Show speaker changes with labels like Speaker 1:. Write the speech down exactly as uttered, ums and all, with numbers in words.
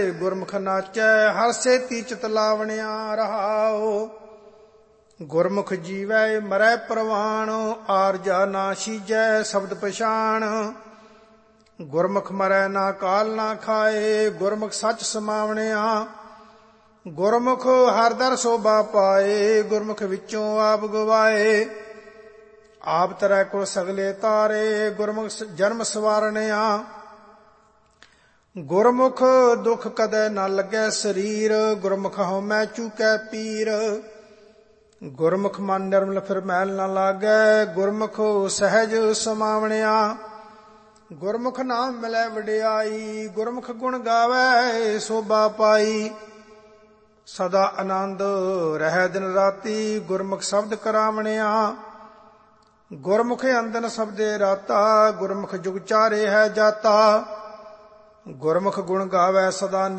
Speaker 1: ਗੁਰਮੁਖ ਨਾਚੈ ਹਰ ਸੇਤੀ ਚਿਤ ਲਾਵਣਿਆ ਰਹਾਉ। ਗੁਰਮੁਖ ਜੀਵੈ ਮਰੈ ਪ੍ਰਵਾਣ ਆਰਜਾ ਨਾ ਸੀਜੈ ਸ਼ਬਦ ਪਛਾਣ। ਗੁਰਮੁਖ ਮਰੈ ਨਾ ਕਾਲ ਨਾ ਖਾਏ ਗੁਰਮੁਖ ਸੱਚ ਸਮਾਵਣਿਆ। ਗੁਰਮੁਖ ਹਰ ਦਰ ਸੋਭਾ ਪਾਏ ਗੁਰਮੁਖ ਵਿੱਚੋਂ ਆਪ ਗਵਾਏ। ਆਪ ਤਰੈ ਕੋ ਸਗਲੇ ਤਾਰੇ ਗੁਰਮੁਖ ਜਨਮ ਸਵਾਰਨਿਆ। ਗੁਰਮੁਖ ਦੁਖ ਕਦੇ ਨਾ ਲੱਗੈ ਸਰੀਰ ਗੁਰਮੁਖ ਹਉਮੈ ਚੂਕੈ ਪੀਰ। ਗੁਰਮੁਖ ਮਨ ਨਿਰਮਲ ਫਿਰ ਮੈਲ ਨਾ ਲਾਗੈ ਗੁਰਮੁਖ ਸਹਿਜ ਸਮਾਵਣਿਆ। ਗੁਰਮੁਖ ਨਾਮ ਮਿਲੈ ਵਡਿਆਈ ਗੁਰਮੁਖ ਗੁਣ ਗਾਵੈ ਸੋਭਾ ਪਾਈ। ਸਦਾ ਆਨੰਦ ਰਹਿ ਦਿਨ ਰਾਤੀ ਗੁਰਮੁਖ ਸ਼ਬਦ ਕਰਾਵਣਿਆ। ਗੁਰਮੁਖ ਅੰਦਨ ਸਬਦੇ ਰਾਤਾ ਗੁਰਮੁਖ ਜੁਗ ਚਾਰੇ ਹੈ ਜਾਤਾ। ਗੁਰਮੁਖ ਗੁਣ ਗਾਵੈ ਸਦਾ